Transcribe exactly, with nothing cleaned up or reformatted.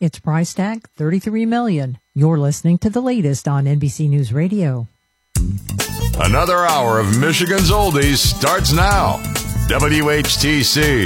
Its price tag, thirty-three million dollars. You're listening to the latest on N B C News Radio. Another hour of Michigan's Oldies starts now. W H T C.